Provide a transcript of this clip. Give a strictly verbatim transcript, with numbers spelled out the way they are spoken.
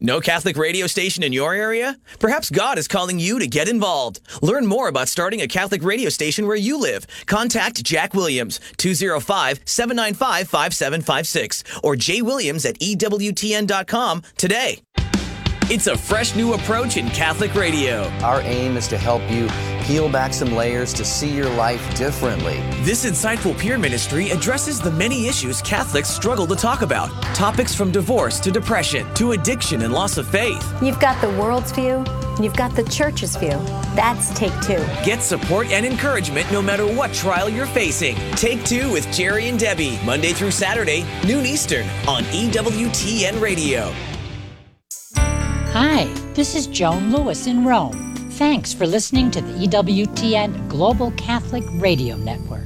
No Catholic radio station in your area? Perhaps God is calling you to get involved. Learn more about starting a Catholic radio station where you live. Contact Jack Williams, two oh five, seven nine five, five seven five six or jwilliams at E W T N dot com today. It's a fresh new approach in Catholic radio. Our aim is to help you peel back some layers to see your life differently. This insightful peer ministry addresses the many issues Catholics struggle to talk about. Topics from divorce to depression to addiction and loss of faith. You've got the world's view, you've got the church's view. That's Take Two. Get support and encouragement no matter what trial you're facing. Take Two with Jerry and Debbie, Monday through Saturday, noon Eastern on E W T N Radio. Hi, this is Joan Lewis in Rome. Thanks for listening to the E W T N Global Catholic Radio Network.